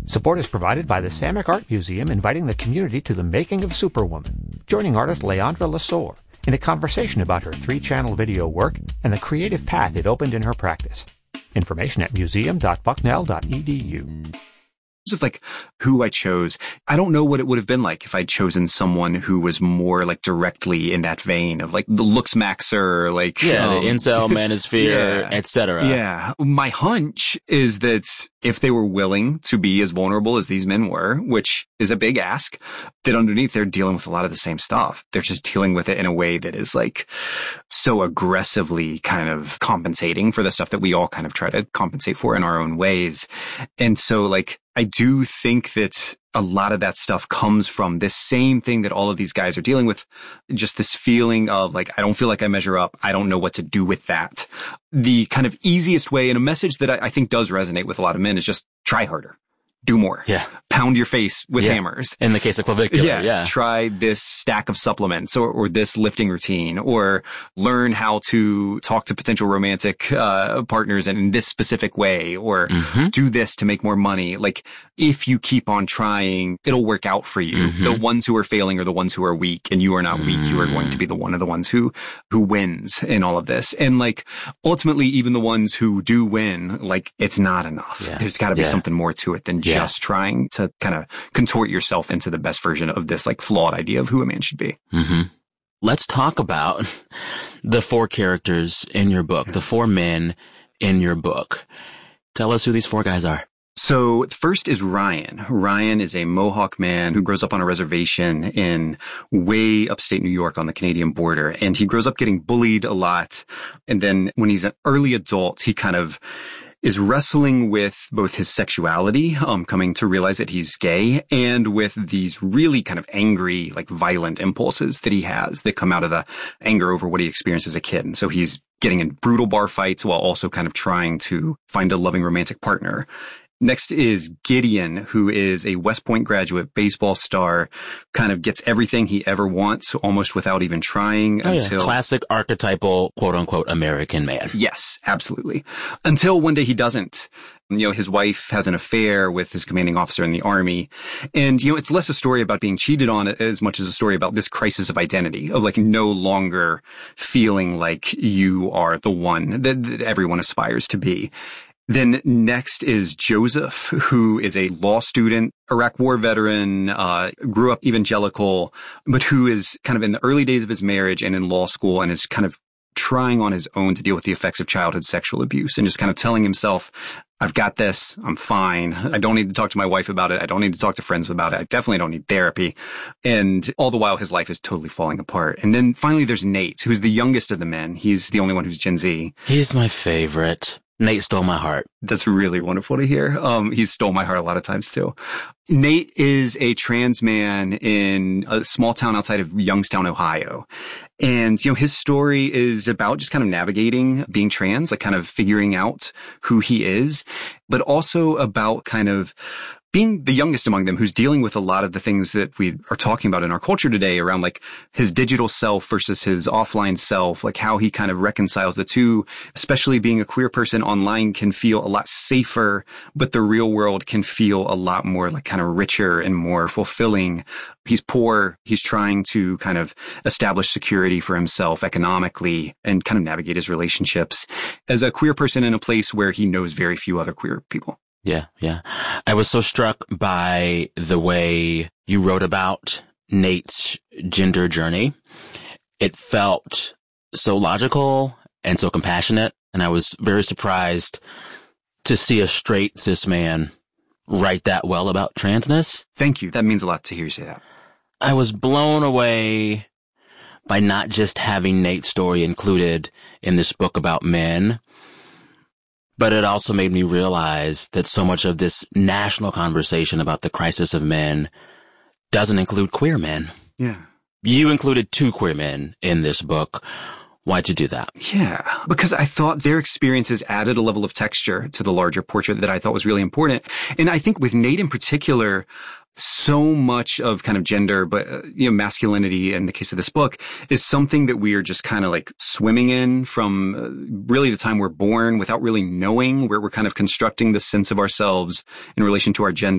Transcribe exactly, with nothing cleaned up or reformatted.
Support is provided by the Samick Art Museum, inviting the community to the making of Superwoman, joining artist Leandra Lesueur in a conversation about her three-channel video work and the creative path it opened in her practice. Information at museum dot bucknell dot e d u. Of like who I chose, I don't know what it would have been like if I'd chosen someone who was more like directly in that vein of like the looks maxer, like yeah, um, the incel manosphere, yeah, et cetera. Yeah, my hunch is that if they were willing to be as vulnerable as these men were, which is a big ask, that underneath they're dealing with a lot of the same stuff. They're just dealing with it in a way that is like so aggressively kind of compensating for the stuff that we all kind of try to compensate for in our own ways. And so like, I do think that a lot of that stuff comes from this same thing that all of these guys are dealing with. Just this feeling of like, I don't feel like I measure up. I don't know what to do with that. The kind of easiest way, and a message that I, I think does resonate with a lot of men, is just try harder. Do more. Yeah. Pound your face with yeah. hammers. In the case of clavicular, yeah. yeah. Try this stack of supplements or, or this lifting routine, or learn how to talk to potential romantic uh, partners in this specific way, or mm-hmm. do this to make more money. Like, if you keep on trying, it'll work out for you. Mm-hmm. The ones who are failing are the ones who are weak, and you are not weak. You are going to be the one of the ones who, who wins in all of this. And like, ultimately, even the ones who do win, like, it's not enough. Yeah. There's got to be yeah. something more to it than Yeah. just trying to kind of contort yourself into the best version of this like flawed idea of who a man should be. Mm-hmm. Let's talk about the four characters in your book, the four men in your book. Tell us who these four guys are. So first is Ryan. Ryan is a Mohawk man who grows up on a reservation in way upstate New York on the Canadian border. And he grows up getting bullied a lot. And then when he's an early adult, he kind of is wrestling with both his sexuality, um, coming to realize that he's gay, and with these really kind of angry, like violent impulses that he has that come out of the anger over what he experienced as a kid. And so he's getting in brutal bar fights while also kind of trying to find a loving romantic partner. Next is Gideon, who is a West Point graduate, baseball star, kind of gets everything he ever wants almost without even trying. Oh, until yeah. Classic archetypal, quote unquote, American man. Yes, absolutely. Until one day he doesn't. You know, his wife has an affair with his commanding officer in the army. And, you know, it's less a story about being cheated on as much as a story about this crisis of identity, of like no longer feeling like you are the one that, that everyone aspires to be. Then next is Joseph, who is a law student, Iraq war veteran, uh, grew up evangelical, but who is kind of in the early days of his marriage and in law school, and is kind of trying on his own to deal with the effects of childhood sexual abuse, and just kind of telling himself, I've got this. I'm fine. I don't need to talk to my wife about it. I don't need to talk to friends about it. I definitely don't need therapy. And all the while, his life is totally falling apart. And then finally, there's Nate, who's the youngest of the men. He's the only one who's Gen Z. He's my favorite. Nate stole my heart. That's really wonderful to hear. Um, he stole my heart a lot of times too. Nate is a trans man in a small town outside of Youngstown, Ohio. And, you know, his story is about just kind of navigating being trans, like kind of figuring out who he is, but also about kind of being the youngest among them, who's dealing with a lot of the things that we are talking about in our culture today around like his digital self versus his offline self, like how he kind of reconciles the two, especially being a queer person online can feel a lot safer, but the real world can feel a lot more like kind of richer and more fulfilling. He's poor. He's trying to kind of establish security for himself economically and kind of navigate his relationships as a queer person in a place where he knows very few other queer people. Yeah, yeah. I was so struck by the way you wrote about Nate's gender journey. It felt so logical and so compassionate, and I was very surprised to see a straight cis man write that well about transness. Thank you. That means a lot to hear you say that. I was blown away by not just having Nate's story included in this book about men, but it also made me realize that so much of this national conversation about the crisis of men doesn't include queer men. Yeah. You included two queer men in this book. Why'd you do that? Yeah, because I thought their experiences added a level of texture to the larger portrait that I thought was really important. And I think with Nate in particular, so much of kind of gender, but, uh, you know, masculinity in the case of this book is something that we are just kind of like swimming in from uh, really the time we're born without really knowing, where we're kind of constructing the sense of ourselves in relation to our gender.